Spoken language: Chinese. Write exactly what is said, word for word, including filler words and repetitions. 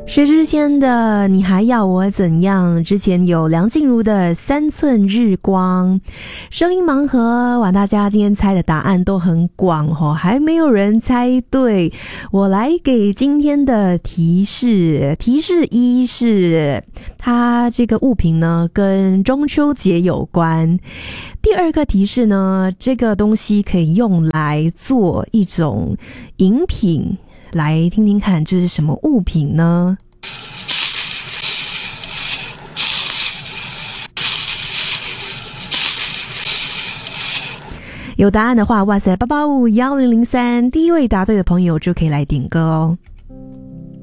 薛之谦的你还要我怎样，之前有梁静茹的三寸日光。声音盲盒，哇，大家今天猜的答案都很广哦，还没有人猜对。我来给今天的提示，提示一是它这个物品呢跟中秋节有关。第二个提示呢，这个东西可以用来做一种饮品，来听听看这是什么物品呢？有答案的话，哇塞，八八五一零零三，第一位答对的朋友就可以来点歌哦。